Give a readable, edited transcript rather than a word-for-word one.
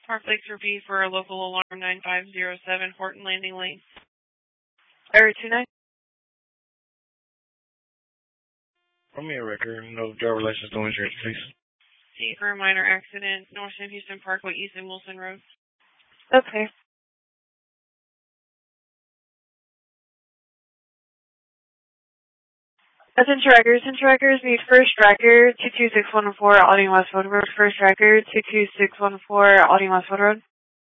Park Lakes Repeat for a local alarm 9507 Horton Landing Lane. Area 29. Run me a record, no driver license, no insurance, please. C for a minor accident, North Sam Houston Parkway, East and Wilson Road. Okay. Attention trackers, need first tracker 22614 Aldine West Wood Road. First tracker 22614 Aldine West Wood Road.